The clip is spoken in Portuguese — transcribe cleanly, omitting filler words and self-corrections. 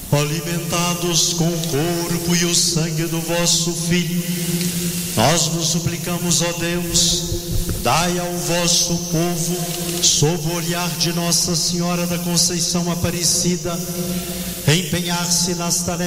alimentados com o corpo e o sangue do vosso Filho, nós vos suplicamos, ó Deus, dai ao vosso povo, sob o olhar de Nossa Senhora da Conceição Aparecida, empenhar-se nas tarefas